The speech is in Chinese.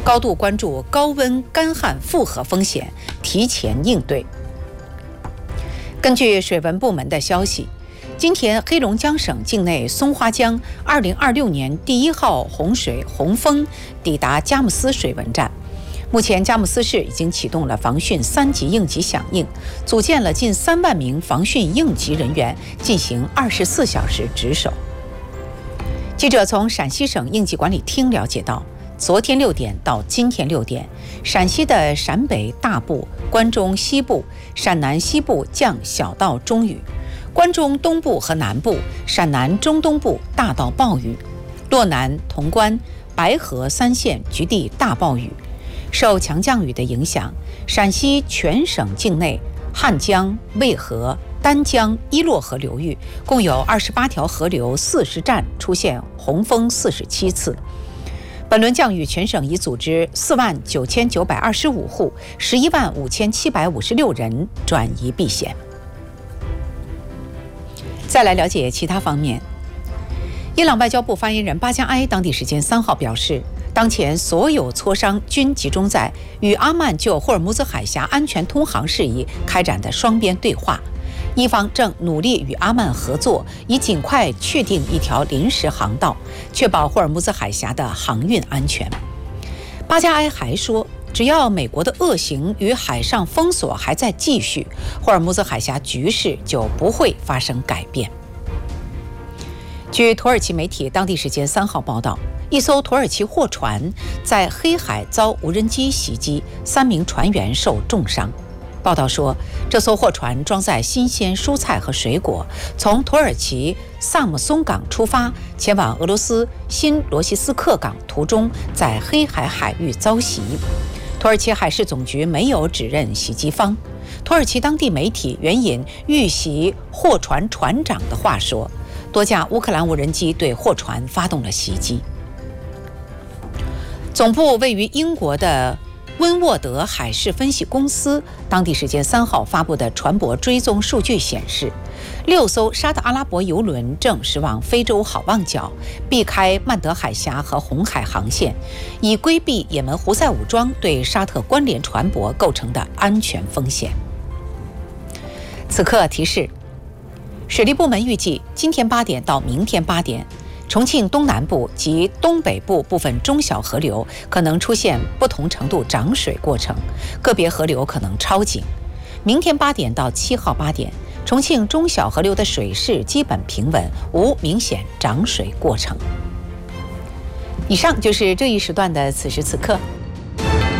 高度关注高温干旱复合风险，提前应对。根据水文部门的消息，今天黑龙江省境内松花江2026年第1号洪水洪峰抵达佳木斯水文站。目前，佳木斯市已经启动了防汛3级应急响应，组建了近3万名防汛应急人员，进行24小时值守。记者从陕西省应急管理厅了解到，昨天6点到今天6点，陕西的陕北大部、关中西部、陕南西部降小到中雨，关中东部和南部、陕南中东部大到暴雨，洛南、潼关、白河3县局地大暴雨。受强降雨的影响，陕西全省境内汉江、渭河、丹江、伊洛河流域共有28条河流40站出现洪峰47次。本轮降雨，全省已组织49925户、115756人转移避险。再来了解其他方面。伊朗外交部发言人巴加埃当地时间3号表示，当前所有磋商均集中在与阿曼就霍尔木兹海峡安全通航事宜开展的双边对话，伊方正努力与阿曼合作，以尽快确定一条临时航道，确保霍尔木兹海峡的航运安全。巴加埃还说，只要美国的恶行与海上封锁还在继续，霍尔木兹海峡局势就不会发生改变。据土耳其媒体当地时间3号报道，一艘土耳其货船在黑海遭无人机袭击，3名船员受重伤。报道说，这艘货船装载新鲜蔬菜和水果，从土耳其萨姆松港出发，前往俄罗斯新罗西斯克港途中，在黑海海域遭袭。土耳其海事总局没有指认袭击方。土耳其当地媒体援引遇袭货船船长的话说，多架乌克兰无人机对货船发动了袭击。总部位于英国的温沃德海事分析公司当地时间3号发布的船舶追踪数据显示，6艘沙特阿拉伯油轮正驶往非洲好望角，避开曼德海峡和红海航线，以规避也门胡塞武装对沙特关联船舶构成的安全风险。此刻提示，水利部门预计今天8点到明天8点，重庆东南部及东北部部分中小河流可能出现不同程度涨水过程，个别河流可能超警。明天8点到7号8点，重庆中小河流的水势基本平稳，无明显涨水过程。以上就是这一时段的此时此刻。